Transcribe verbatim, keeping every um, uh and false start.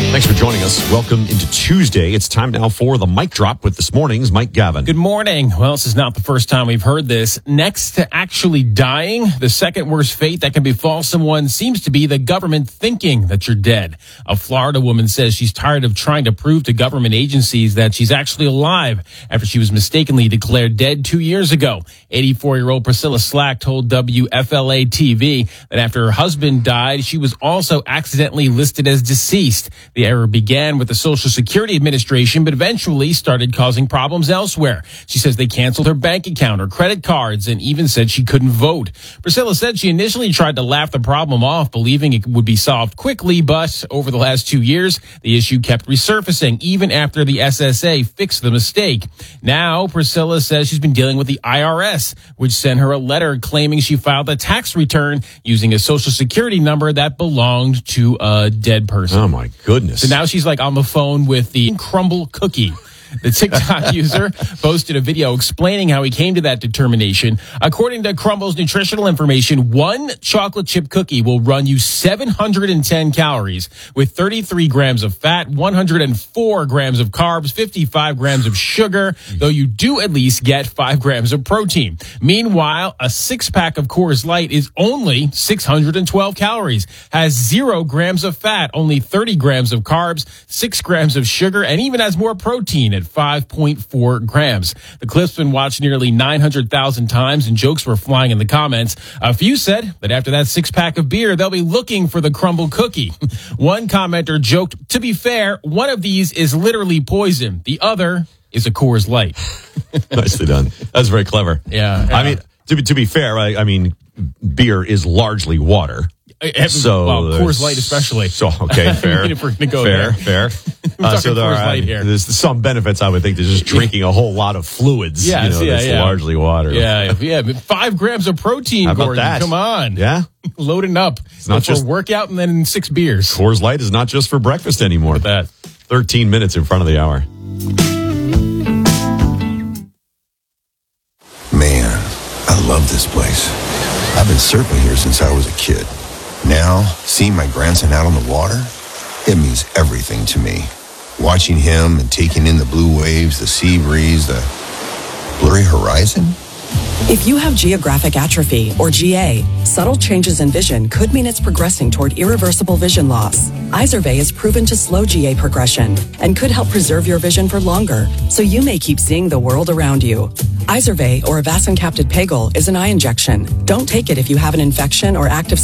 Thanks for joining us. Welcome into Tuesday. It's time now for the Mic Drop with this morning's Mike Gavin. Good morning. Well, this is not the first time we've heard this. Next to actually dying, the second worst fate that can befall someone seems to be the government thinking that you're dead. A Florida woman says she's tired of trying to prove to government agencies that she's actually alive after she was mistakenly declared dead two years ago. eighty-four-year-old Priscilla Slack told W F L A T V that after her husband died, she was also accidentally listed as deceased. The error began with the Social Security Administration, but eventually started causing problems elsewhere. She says they canceled her bank account, her credit cards, and even said she couldn't vote. Priscilla said she initially tried to laugh the problem off, believing it would be solved quickly, but over the last two years, the issue kept resurfacing, even after the S S A fixed the mistake. Now, Priscilla says she's been dealing with the I R S, which sent her a letter claiming she filed a tax return using a Social Security number that belonged to a dead person. Oh, my goodness. So now she's like on the phone with the Crumble Cookie. The TikTok user posted a video explaining how he came to that determination. According to Crumble's nutritional information, one chocolate chip cookie will run you seven hundred ten calories with thirty-three grams of fat, one hundred four grams of carbs, fifty-five grams of sugar, though you do at least get five grams of protein. Meanwhile, a six-pack of Coors Light is only six hundred twelve calories, has zero grams of fat, only thirty grams of carbs, six grams of sugar, and even has more protein at five point four grams. The clip's been watched nearly nine hundred thousand times, and jokes were flying in the comments. A few said that after that six-pack of beer, they'll be looking for the Crumble Cookie. One commenter joked, to be fair, one of these is literally poison. The other is a Coors Light. Nicely done. That's very clever. Yeah. yeah. I mean, to be, to be fair, I, I mean, beer is largely water. So, well, Coors Light especially. So, okay, fair. I mean, if we're going to go fair, there. fair. Uh, so there are, uh, there's some benefits, I would think, to just drinking a whole lot of fluids. Yes, you know, yeah, that's yeah. largely water. Yeah, yeah. Five grams of protein, How about Gordon. that? Come on. Yeah? Loading up. It's not for just a workout and then six beers. Coors Light is not just for breakfast anymore. Look at that. thirteen minutes in front of the hour. Man, I love this place. I've been surfing here since I was a kid. Now, seeing my grandson out on the water, it means everything to me. Watching him and taking in the blue waves, the sea breeze, the blurry horizon. If you have geographic atrophy, or G A, subtle changes in vision could mean it's progressing toward irreversible vision loss. Izervay is proven to slow G A progression and could help preserve your vision for longer, so you may keep seeing the world around you. Izervay, or avastin-capted pegol, is an eye injection. Don't take it if you have an infection or active